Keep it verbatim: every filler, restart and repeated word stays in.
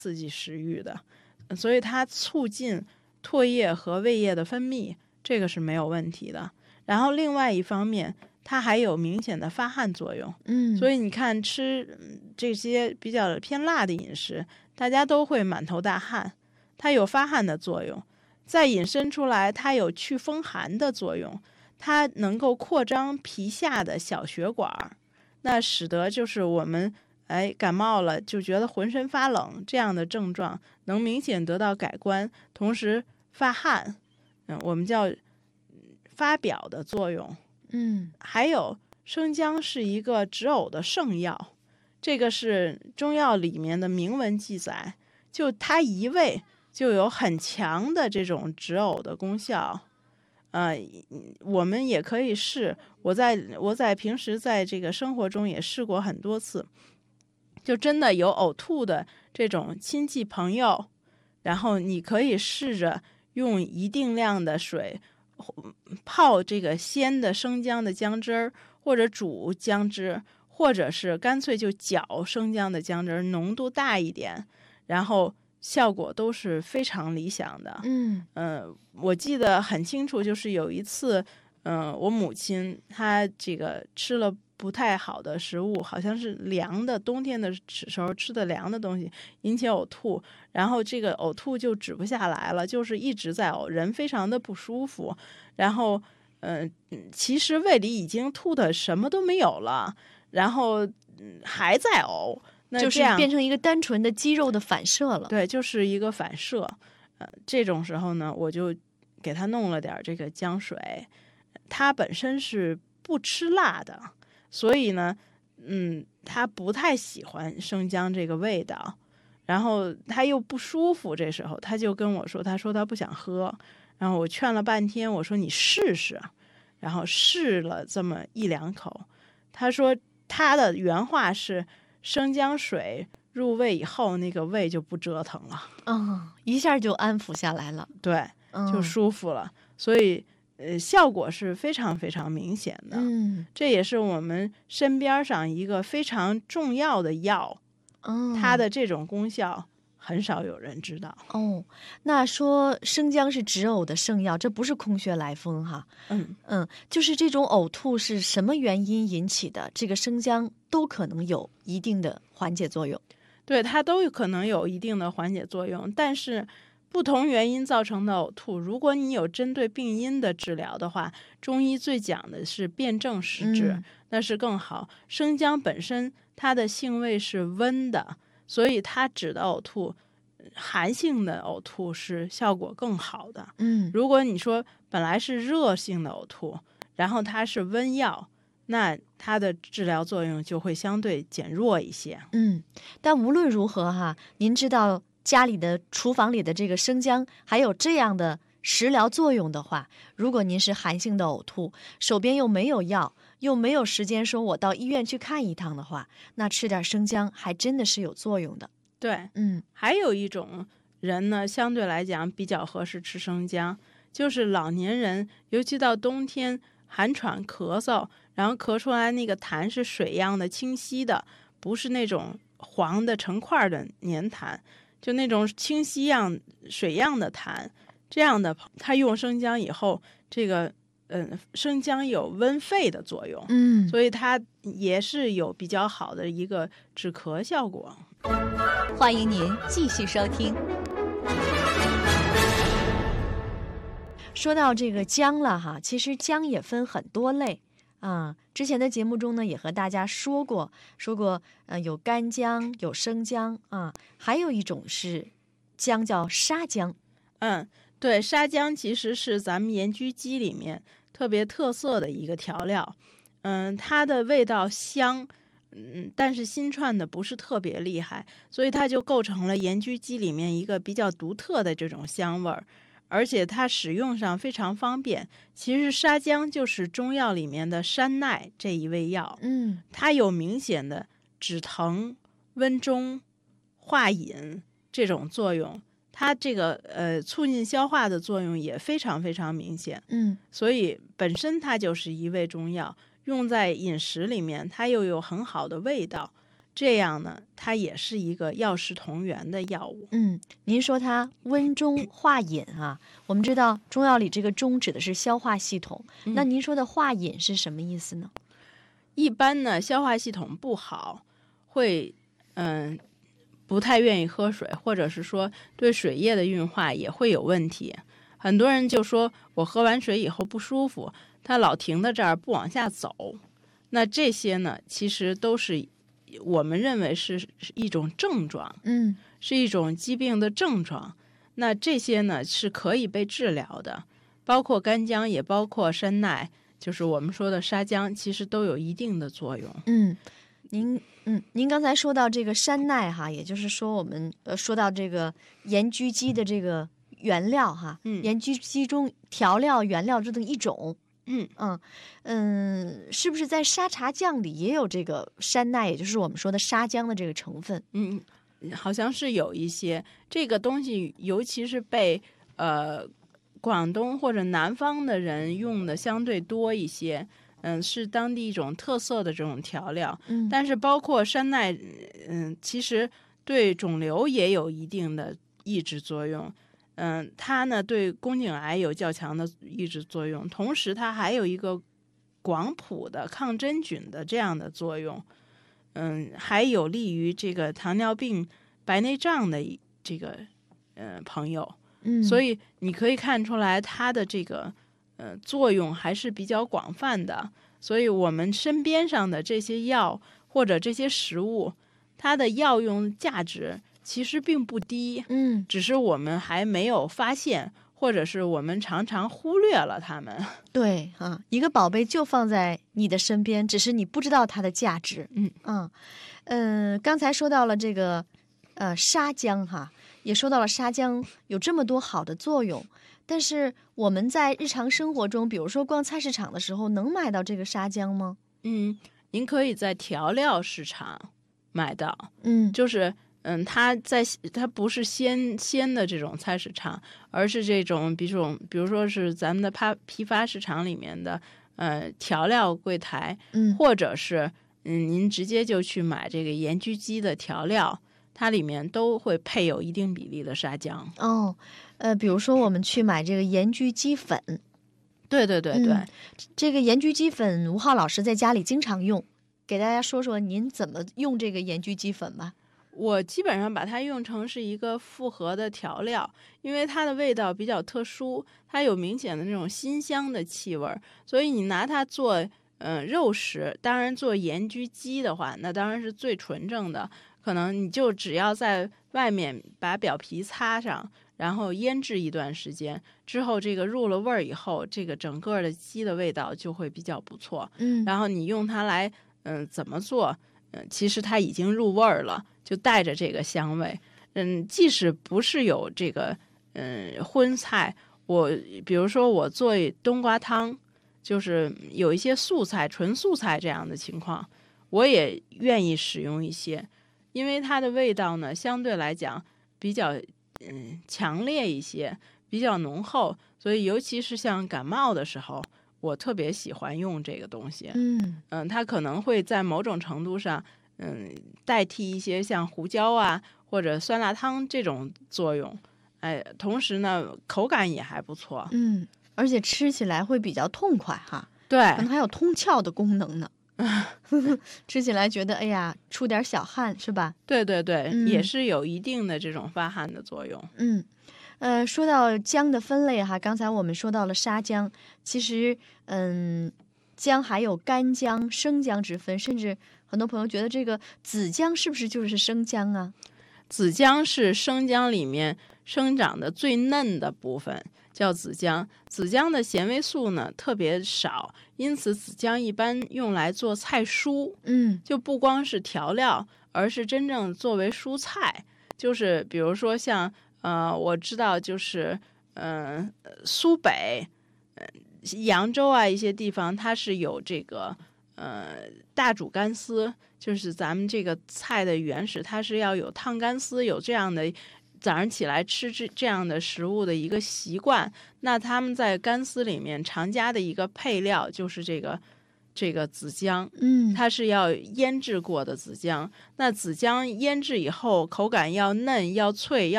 刺激食欲的，所以它促进唾液和胃液的分泌，这个是没有问题的。然后另外一方面，它还有明显的发汗作用。 嗯， 所以你看吃这些比较偏辣的饮食，大家都会满头大汗，它有发汗的作用。再引申出来，它有祛风寒的作用，它能够扩张皮下的小血管，那使得就是我们哎感冒了就觉得浑身发冷这样的症状能明显得到改观，同时发汗，嗯，我们叫发表的作用。 嗯， 还有生姜是一个止呕的圣药，这个是中药里面的明文记载，就它一味就有很强的这种止呕的功效。呃，我们也可以试，我在我在平时在这个生活中也试过很多次，就真的有呕吐的这种亲戚朋友，然后你可以试着用一定量的水泡这个鲜的生姜的姜汁儿，或者煮姜汁，或者是干脆就搅生姜的姜汁儿，浓度大一点，然后效果都是非常理想的。 嗯， 呃，我记得很清楚，就是有一次，嗯、呃，我母亲她这个吃了不太好的食物，好像是凉的，冬天的时候吃的凉的东西，引起呕吐，然后这个呕吐就止不下来了，就是一直在呕，人非常的不舒服，然后，嗯、呃，其实胃里已经吐的什么都没有了，然后、嗯、还在呕，那就是这样变成一个单纯的肌肉的反射了。 对，就是一个反射。呃，这种时候呢，我就给他弄了点这个姜水，他本身是不吃辣的。所以呢，嗯，他不太喜欢生姜这个味道，然后他又不舒服，这时候他就跟我说，他说他不想喝，然后我劝了半天，我说你试试，然后试了这么一两口，他说他的原话是生姜水入胃以后，那个胃就不折腾了， 嗯，一下就安抚下来了， 对，就嗯舒服了，所以。呃，效果是非常非常明显的， 嗯这也是我们身边上一个非常重要的药， 嗯， 它的这种功效很少有人知道。 哦，那说生姜是止呕的圣药，这不是空穴来风哈。 嗯嗯，就是这种呕吐是什么原因引起的，这个生姜都可能有一定的缓解作用。 对，它都有可能有一定的缓解作用，但是不同原因造成的呕吐，如果你有针对病因的治疗的话，中医最讲的是辨证施治， 嗯那是更好。生姜本身它的性味是温的，所以它止的呕吐，寒性的呕吐是效果更好的。 嗯如果你说本来是热性的呕吐，然后它是温药，那它的治疗作用就会相对减弱一些。 嗯，但无论如何哈，您知道家里的厨房里的这个生姜还有这样的食疗作用的话，如果您是寒性的呕吐，手边又没有药，又没有时间说我到医院去看一趟的话，那吃点生姜还真的是有作用的。 对， 嗯还有一种人呢，相对来讲比较合适吃生姜，就是老年人，尤其到冬天寒喘咳嗽，然后咳出来那个痰是水样的清晰的，不是那种黄的成块的粘痰，就那种清晰样水样的痰，这样的他用生姜以后，这个嗯，生姜有温肺的作用， 嗯， 所以它也是有比较好的一个止咳效果。 欢迎您继续收听。 说到这个姜了哈，其实姜也分很多类啊。之前的节目中呢，也和大家说过，说过呃有干姜，有生姜啊，还有一种是姜叫沙姜。 嗯，对，沙姜其实是咱们盐焗鸡里面特别特色的一个调料。嗯，它的味道香，嗯，但是新串的不是特别厉害，所以它就构成了盐焗鸡里面一个比较独特的这种香味儿，而且它使用上非常方便。其实沙姜就是中药里面的山奈这一味药， 嗯它有明显的止疼、温中、化饮这种作用。它这个呃促进消化的作用也非常非常明显， 嗯所以本身它就是一味中药，用在饮食里面它又有很好的味道， 这样呢，它也是一个药食同源的药物。 嗯，您说它温中化饮啊，我们知道中药里这个中指的是消化系统， 嗯那您说的化饮是什么意思呢？ 一般呢，消化系统不好，会嗯、不太愿意喝水，或者是说对水液的运化也会有问题。很多人就说我喝完水以后不舒服，他老停在这儿不往下走。那这些呢，其实都是我们认为是一种症状， 嗯是一种疾病的症状。那这些呢是可以被治疗的，包括干姜，也包括山奈，就是我们说的沙姜，其实都有一定的作用。 嗯，您嗯，您刚才说到这个山奈哈，也就是说我们呃说到这个盐焗鸡的这个原料哈， 嗯盐焗鸡中调料原料中的一种。 嗯嗯嗯，是不是在沙茶酱里也有这个山奈，也就是我们说的沙姜的这个成分？ 嗯，好像是有一些这个东西，尤其是被呃广东或者南方的人用的相对多一些。嗯，是当地一种特色的这种调料。 嗯但是包括山奈，嗯，其实对肿瘤也有一定的抑制作用。嗯，它呢对宫颈癌有较强的抑制作用，同时它还有一个广谱的抗真菌的这样的作用。嗯，还有利于这个糖尿病、白内障的一这个呃朋友。 嗯， 所以你可以看出来它的这个呃作用还是比较广泛的。所以我们身边上的这些药或者这些食物，它的药用价值其实并不低， 嗯只是我们还没有发现，或者是我们常常忽略了它们。 对啊，一个宝贝就放在你的身边，只是你不知道它的价值。 嗯嗯嗯，刚才说到了这个呃沙姜哈，也说到了沙姜有这么多好的作用，但是我们在日常生活中，比如说逛菜市场的时候，能买到这个沙姜吗？ 嗯，您可以在调料市场买到， 嗯就是嗯，它在它不是鲜鲜的这种菜市场，而是这种比种，比如说是咱们的批批发市场里面的呃调料柜台， 嗯或者是嗯您直接就去买这个盐焗鸡的调料，它里面都会配有一定比例的沙姜。 哦，呃，比如说我们去买这个盐焗鸡粉， 对对对对， 嗯这个盐焗鸡粉，吴浩老师在家里经常用，给大家说说您怎么用这个盐焗鸡粉吧。 我基本上把它用成是一个复合的调料，因为它的味道比较特殊，它有明显的那种辛香的气味儿，所以你拿它做嗯、呃肉食，当然做盐焗鸡的话，那当然是最纯正的。可能你就只要在外面把表皮擦上，然后腌制一段时间之后，这个入了味儿以后，这个整个的鸡的味道就会比较不错。 嗯然后你用它来嗯、怎么做？嗯，其实它已经入味儿了，就带着这个香味。嗯，即使不是有这个嗯荤菜，我比如说我做冬瓜汤，就是有一些素菜、纯素菜这样的情况，我也愿意使用一些，因为它的味道呢相对来讲比较嗯强烈一些，比较浓厚，所以尤其是像感冒的时候，我特别喜欢用这个东西。 嗯嗯，它可能会在某种程度上，嗯，代替一些像胡椒啊或者酸辣汤这种作用。哎，同时呢，口感也还不错。 嗯，而且吃起来会比较痛快哈， 对可能还有通窍的功能呢。吃起来觉得哎呀，出点小汗是吧？ 对对对， 嗯也是有一定的这种发汗的作用。 嗯，呃，说到姜的分类哈，刚才我们说到了沙姜，其实嗯，姜还有干姜、生姜之分，甚至很多朋友觉得这个紫姜是不是就是生姜啊？ 紫姜是生姜里面生长的最嫩的部分，叫紫姜。紫姜的纤维素呢特别少，因此紫姜一般用来做菜蔬。 嗯就不光是调料，而是真正作为蔬菜。就是比如说像呃，我知道就是嗯、呃，苏北、呃扬州啊一些地方，它是有这个呃大煮干丝，就是咱们这个菜的原始，它是要有烫干丝，有这样的早上起来吃这这样的食物的一个习惯。那他们在干丝里面常加的一个配料就是这个这个子姜， 嗯， 它是要腌制过的子姜。那子姜腌制以后，口感要嫩、要脆、要